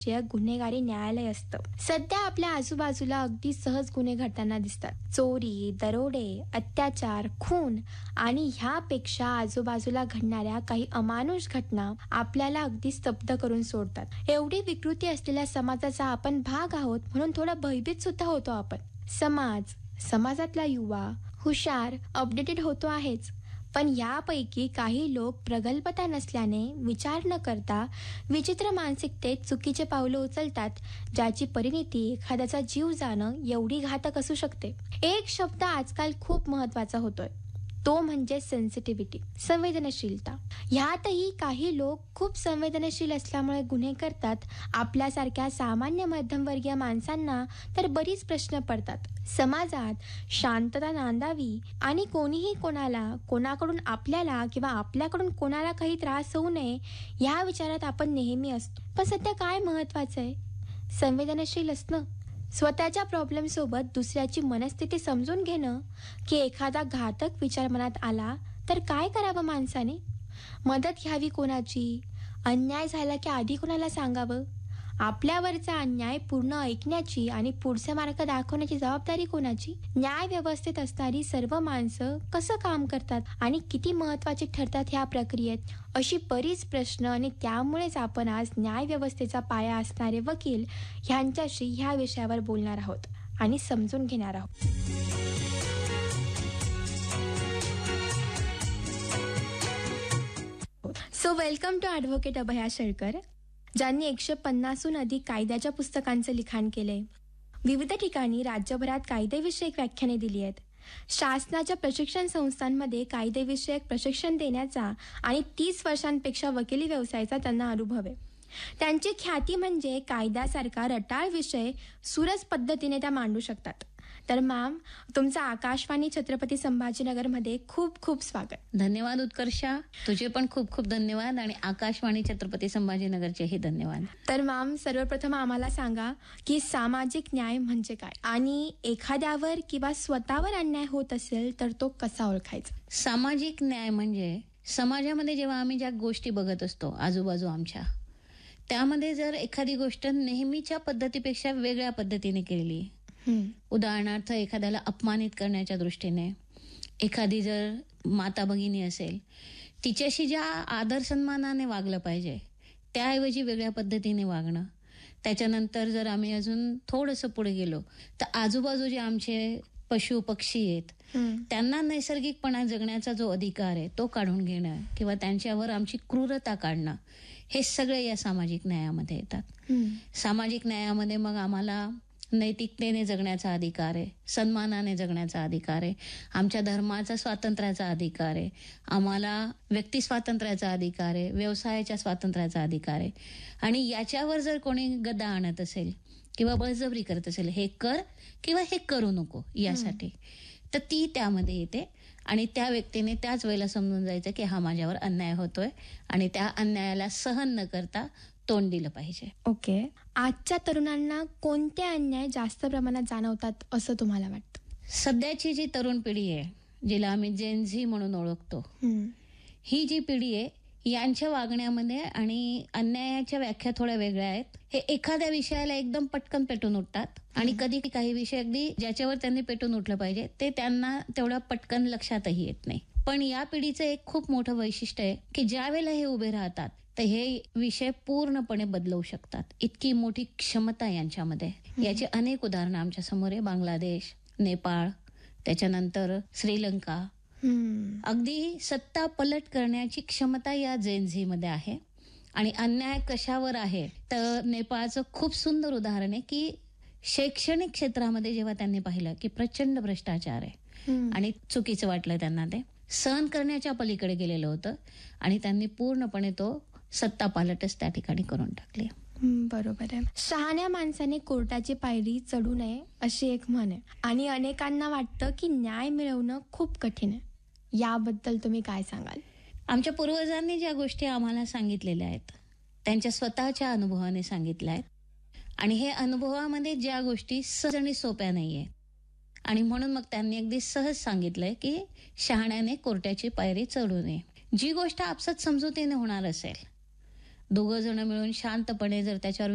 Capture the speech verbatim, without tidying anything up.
गुन्हेगारी न्यायालय असतं. सध्या आपल्या आजूबाजूला अगदी सहज गुन्हे घडताना दिसतात. चोरी, दरोडे, अत्याचार, खून आणि ह्यापेक्षा आजूबाजूला घडणाऱ्या काही अमानुष घटना आपल्याला अगदी स्तब्ध करून सोडतात. एवढी विकृती असलेल्या समाजाचा आपण भाग आहोत म्हणून थोडा भयभीत सुद्धा होतो आपण. समाज, समाजातला युवा हुशार, अपडेटेड होतो आहेच, पण यापैकी काही लोक प्रगल्भता नसल्याने विचार न करता विचित्र मानसिकतेत चुकीचे पावलं उचलतात, ज्याची परिणिती एखाद्याचा जीव जाणं एवढी घातक असू शकते. एक शब्द आजकाल खूप महत्वाचा होतोय, तो म्हणजे सेन्सिटिव्हिटी, संवेदनशीलता. ह्यातही काही लोक खूप संवेदनशील असल्यामुळे गुन्हे करतात. आपल्यासारख्या सामान्य मध्यमवर्गीय माणसांना तर बरीच प्रश्न पडतात. समाजात शांतता नांदावी आणि कोणीही कोणाला, कोणाकडून आपल्याला किंवा आपल्याकडून कोणाला काही त्रास होऊ नये ह्या विचारात आपण नेहमी असतो. पण सध्या काय महत्वाचं आहे? संवेदनशील असणं, स्वतःच्या प्रॉब्लेम सोबत दुसऱ्याची मनस्थिती समजून घेणं, की एखादा घातक विचार मनात आला तर काय करावं माणसाने? मदत घ्यावी कोणाची? अन्याय झाला की आधी कोणाला सांगावं? आपल्यावरचा अन्याय पूर्ण ऐकण्याची आणि पुढचा मार्ग दाखवण्याची जबाबदारी कोणाची? न्याय व्यवस्थेत असणारी सर्व माणसं कसं काम करतात आणि किती महत्वाची ठरतात ह्या प्रक्रियेत? अशी बरीच प्रश्न आणि त्यामुळेच आपण आज न्याय व्यवस्थेचा पाया असणारे वकील ह्यांच्याशी ह्या विषयावर बोलणार आहोत आणि समजून घेणार आहोत. सो वेलकम टू ॲडव्होकेट अभया शेळकर, ज्यांनी एकशे पन्नासहून अधिक कायद्याच्या पुस्तकांचं लिखाण केले. विविध ठिकाणी राज्यभरात कायदेविषयक व्याख्याने दिली आहेत. शासनाच्या प्रशिक्षण संस्थांमध्ये कायदेविषयक प्रशिक्षण देण्याचा आणि तीस वर्षांपेक्षा वकिली व्यवसायाचा त्यांना अनुभव आहे. त्यांची ख्याती म्हणजे कायद्यासारखा रटाळ विषय सुरस पद्धतीने त्या मांडू शकतात. तर मॅम, तुमचं आकाशवाणी छत्रपती संभाजीनगरमध्ये खूप खूप स्वागत. धन्यवाद उत्कर्षा, तुझे पण खूप खूप धन्यवाद आणि आकाशवाणी छत्रपती संभाजीनगरचेही धन्यवाद. तर मॅम, सर्वप्रथम आम्हाला सांगा की सामाजिक न्याय म्हणजे काय आणि एखाद्यावर किंवा स्वतःवर अन्याय होत असेल तर तो कसा ओळखायचा? सामाजिक न्याय म्हणजे समाजामध्ये जेव्हा आम्ही ज्या गोष्टी बघत असतो आजूबाजू आमच्या, त्यामध्ये जर एखादी गोष्ट नेहमीच्या पद्धतीपेक्षा वेगळ्या पद्धतीने केली, उदाहरणार्थ एखाद्याला अपमानित करण्याच्या दृष्टीने, एखादी जर माता भगिनी असेल तिच्याशी ज्या आदर सन्मानाने वागलं पाहिजे त्याऐवजी वेगळ्या पद्धतीने वागणं. त्याच्यानंतर जर आम्ही अजून थोडंसं पुढे गेलो तर आजूबाजू जे आमचे पशु पक्षी आहेत त्यांना नैसर्गिकपणा जगण्याचा जो अधिकार आहे तो काढून घेणं किंवा त्यांच्यावर आमची क्रूरता काढणं, हे सगळे या सामाजिक न्यायामध्ये येतात. सामाजिक न्यायामध्ये मग आम्हाला नैतिकतेने जगण्याचा अधिकार आहे, सन्मानाने जगण्याचा अधिकार आहे, आमच्या धर्माचा स्वातंत्र्याचा अधिकार आहे, आम्हाला व्यक्ती स्वातंत्र्याचा अधिकार आहे, व्यवसायाच्या स्वातंत्र्याचा अधिकार आहे. आणि याच्यावर जर कोणी गदा आणत असेल किंवा बळजबरी करत असेल, हे कर किंवा हे करू नको यासाठी, तर ती त्यामध्ये येते. आणि त्या व्यक्तीने त्याच वेळेला समजून जायचं की हा माझ्यावर अन्याय होतोय आणि त्या अन्यायाला सहन न करता तोंड दिलं पाहिजे. ओके, आजच्या तरुणांना कोणते अन्याय जास्त प्रमाणात जाणवतात असं तुम्हाला वाटतं? सध्याची जी तरुण पिढी आहे, जिला आम्ही जेन झी म्हणून ओळखतो, ही जी पिढी आहे यांच्या वागण्यामध्ये आणि अन्यायाच्या व्याख्या थोड्या वेगळ्या आहेत. हे एखाद्या विषयाला एकदम पटकन पेटून उठतात आणि कधी काही विषय अगदी ज्याच्यावर त्यांनी पेटून उठलं पाहिजे ते त्यांना तेवढा पटकन लक्षातही येत नाही. पण या पिढीचं एक खूप मोठं वैशिष्ट्य आहे की ज्या वेळेला हे उभे राहतात तर हे विषय पूर्णपणे बदलवू शकतात. इतकी मोठी क्षमता यांच्यामध्ये. याची अनेक उदाहरणं आमच्या समोर आहे. बांगलादेश, नेपाळ, त्याच्यानंतर श्रीलंका. अगदी सत्ता पलट करण्याची क्षमता या जेन झी मध्ये आहे. आणि अन्याय कशावर आहे तर नेपाळचं खूप सुंदर उदाहरण आहे की शैक्षणिक क्षेत्रामध्ये जेव्हा त्यांनी पाहिलं की प्रचंड भ्रष्टाचार आहे आणि चुकीचं वाटलं त्यांना, ते सहन करण्याच्या पलीकडे गेलेलं होतं आणि त्यांनी पूर्णपणे तो सत्ता पालटच त्या ठिकाणी करून टाकली. बरोबर आहे. शहाण्या माणसाने कोर्टाची पायरी चढू नये अशी एक म्हण आहे आणि अनेकांना वाटतं की न्याय मिळवणं खूप कठीण आहे. याबद्दल तुम्ही काय सांगाल? आमच्या पूर्वजांनी ज्या गोष्टी आम्हाला सांगितलेल्या आहेत त्यांच्या स्वतःच्या अनुभवाने सांगितल्या आहेत आणि हे अनुभवामध्ये ज्या गोष्टी सहज आणि सोप्या नाहीये आणि म्हणून मग त्यांनी अगदी सहज सांगितलंय की शहाण्याने कोर्टाची पायरी चढू नये. जी गोष्ट आपसात समजुतीने होणार असेल, दोघं जण मिळून शांतपणे जर त्याच्यावर